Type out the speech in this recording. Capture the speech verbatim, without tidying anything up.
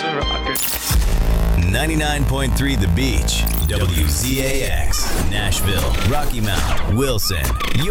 a rocket. ninety-nine point three The Beach, W Z A X, Nashville, Rocky Mount, Wilson. Your